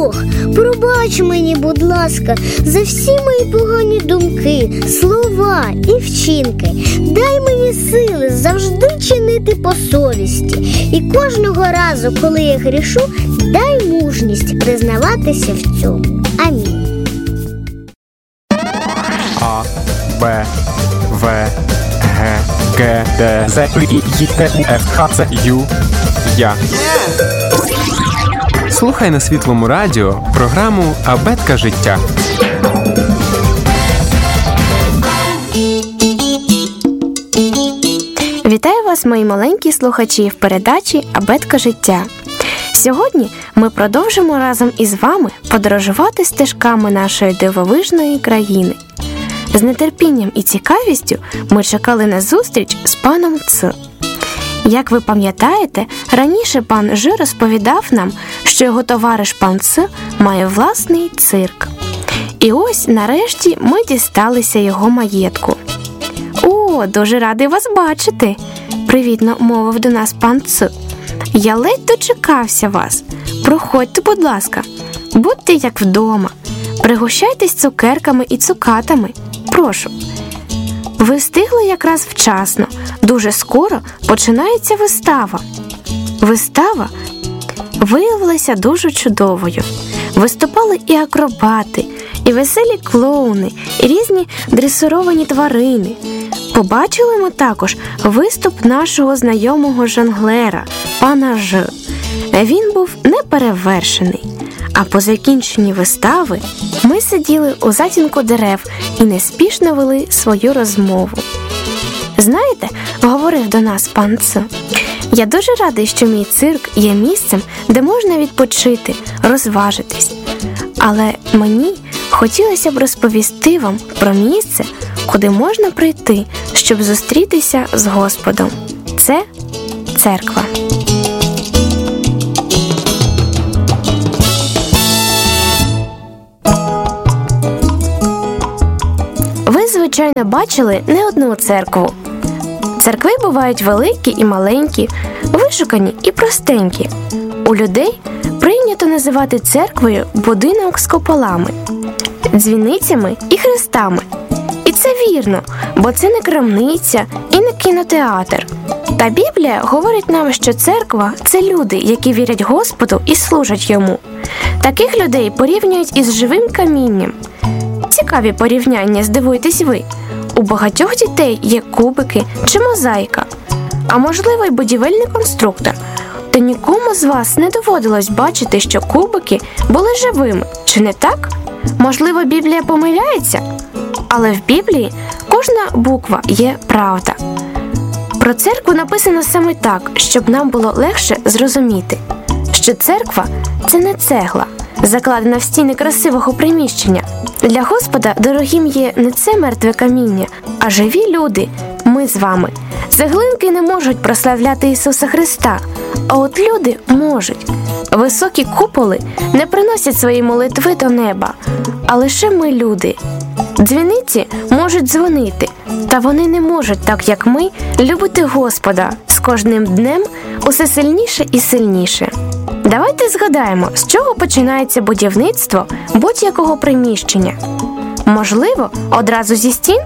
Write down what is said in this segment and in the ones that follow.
Бог, пробач мені, будь ласка, за всі мої погані думки, слова і вчинки. Дай мені сили завжди чинити по совісті. І кожного разу, коли я грішу, дай мужність признаватися в цьому. Амінь. А, Б, В, Г, Г, Д, З, І, Г, У, Ф, Х, Ц, Ю, Я. Слухай на Світлому радіо програму «Абетка життя». Вітаю вас, мої маленькі слухачі, в передачі «Абетка життя». Сьогодні ми продовжимо разом із вами подорожувати стежками нашої дивовижної країни. З нетерпінням і цікавістю ми чекали на зустріч з паном Ц. Як ви пам'ятаєте, раніше пан Ж розповідав нам, що його товариш пан Ц має власний цирк. І ось, нарешті, ми дісталися його маєтку. «О, дуже радий вас бачити!» – привітно мовив до нас пан Ц. «Я ледь дочекався вас. Проходьте, будь ласка. Будьте як вдома. Пригощайтесь цукерками і цукатами. Прошу». Ви встигли якраз вчасно. Дуже скоро починається вистава. Вистава виявилася дуже чудовою. Виступали і акробати, і веселі клоуни, і різні дресировані тварини. Побачили ми також виступ нашого знайомого жонглера, пана Ж. Він був неперевершений. А по закінченні вистави ми сиділи у затінку дерев і неспішно вели свою розмову. «Знаєте, – говорив до нас пан Ц, – я дуже радий, що мій цирк є місцем, де можна відпочити, розважитись. Але мені хотілося б розповісти вам про місце, куди можна прийти, щоб зустрітися з Господом. Це церква». Ви, звичайно, бачили не одну церкву. Церкви бувають великі і маленькі, вишукані і простенькі. У людей прийнято називати церквою будинок з куполами, дзвіницями і хрестами. І це вірно, бо це не крамниця і не кінотеатр. Та Біблія говорить нам, що церква – це люди, які вірять Господу і служать Йому. Таких людей порівнюють із живим камінням. Цікаві порівняння, здивуєтесь ви. У багатьох дітей є кубики чи мозаїка, а можливо й будівельний конструктор. Та нікому з вас не доводилось бачити, що кубики були живими, чи не так? Можливо, Біблія помиляється? Але в Біблії кожна буква є правда. Про церкву написано саме так, щоб нам було легше зрозуміти, що церква – це не цегла, закладена в стіни красивого приміщення. Для Господа дорогим є не це мертве каміння, а живі люди – ми з вами. Цеглинки не можуть прославляти Ісуса Христа, а от люди можуть. Високі куполи не приносять свої молитви до неба, а лише ми, люди. Дзвіниці можуть дзвонити, та вони не можуть, так як ми, любити Господа з кожним днем усе сильніше і сильніше. Давайте згадаємо, з чого починається будівництво будь-якого приміщення. Можливо, одразу зі стін?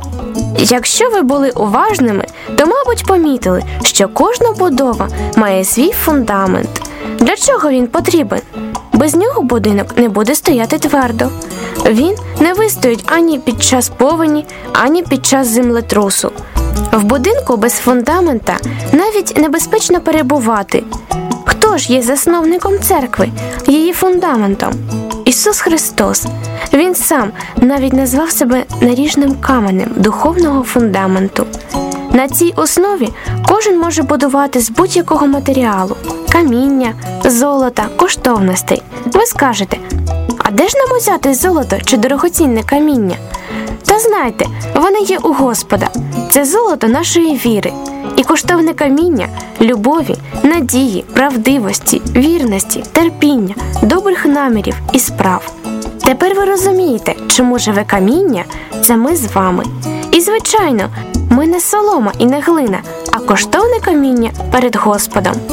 Якщо ви були уважними, то, мабуть, помітили, що кожна будова має свій фундамент. Для чого він потрібен? Без нього будинок не буде стояти твердо. Він не вистоїть ані під час повені, ані під час землетрусу. В будинку без фундамента навіть небезпечно перебувати. Хто ж є засновником церкви, її фундаментом? Ісус Христос. Він сам навіть назвав себе наріжним каменем духовного фундаменту. На цій основі кожен може будувати з будь-якого матеріалу – каміння, золота, коштовностей. Ви скажете, а де ж нам узяти золото чи дорогоцінне каміння? Та знайте, вони є у Господа. Це золото нашої віри. І коштовне каміння – любові, надії, правдивості, вірності, терпіння, добрих намірів і справ. Тепер ви розумієте, чому живе каміння – це ми з вами. І, звичайно, ми не солома і не глина, а коштовне каміння перед Господом.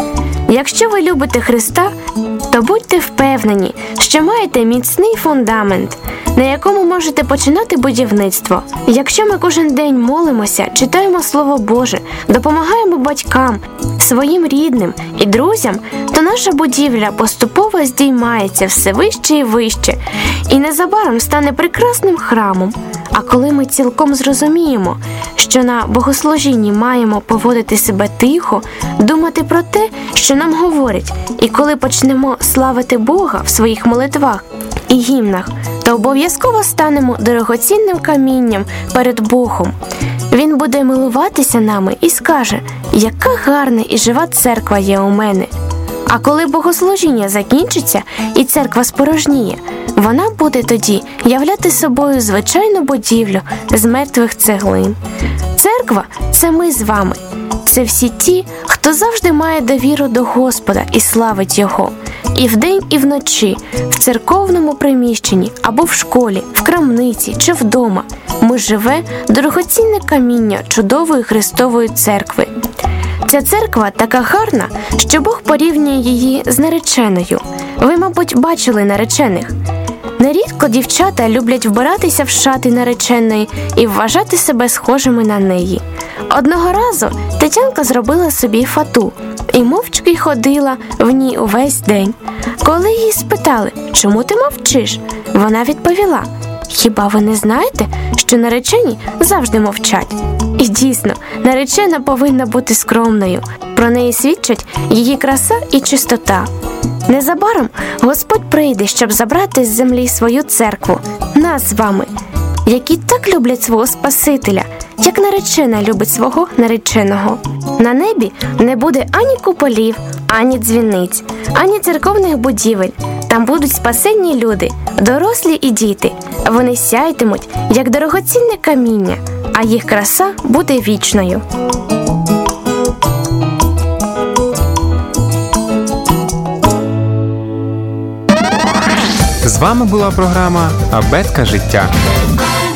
Якщо ви любите Христа, то будьте впевнені, що маєте міцний фундамент, на якому можете починати будівництво. Якщо ми кожен день молимося, читаємо Слово Боже, допомагаємо батькам, своїм рідним і друзям, то наша будівля поступово здіймається все вище і вище, і незабаром стане прекрасним храмом. А коли ми цілком зрозуміємо, що на богослужінні маємо поводити себе тихо, думати про те, що нам говорять, і коли почнемо славити Бога в своїх молитвах і гімнах, то обов'язково станемо дорогоцінним камінням перед Богом. Він буде милуватися нами і скаже: «Яка гарна і жива церква є у мене». А коли богослужіння закінчиться і церква спорожніє, вона буде тоді являти собою звичайну будівлю з мертвих цеглин. Церква – це ми з вами. Це всі ті, хто завжди має довіру до Господа і славить Його. І вдень, і вночі, в церковному приміщенні або в школі, в крамниці чи вдома ми живе дорогоцінне каміння чудової Христової церкви. Ця церква така гарна, що Бог порівнює її з нареченою. Ви, мабуть, бачили наречених. Нерідко дівчата люблять вбиратися в шати нареченої і вважати себе схожими на неї. Одного разу Тетянка зробила собі фату і мовчки ходила в ній увесь день. Коли її спитали: «Чому ти мовчиш?», вона відповіла: «Хіба ви не знаєте, що наречені завжди мовчать?» І дійсно, наречена повинна бути скромною. Про неї свідчать її краса і чистота. Незабаром Господь прийде, щоб забрати з землі свою церкву, нас з вами, які так люблять свого Спасителя, як наречена любить свого нареченого. На небі не буде ані куполів, ані дзвіниць, ані церковних будівель. Там будуть спасенні люди, дорослі і діти. Вони сяйтимуть, як дорогоцінне каміння, а їх краса буде вічною. З вами була програма «Абетка життя».